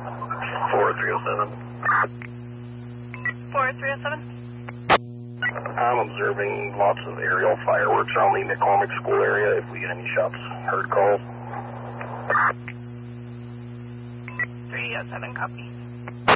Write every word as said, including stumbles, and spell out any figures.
four three oh seven. four three oh seven. I'm observing lots of aerial fireworks around the McCormick School area. If we get any shots heard calls. three oh seven, copy.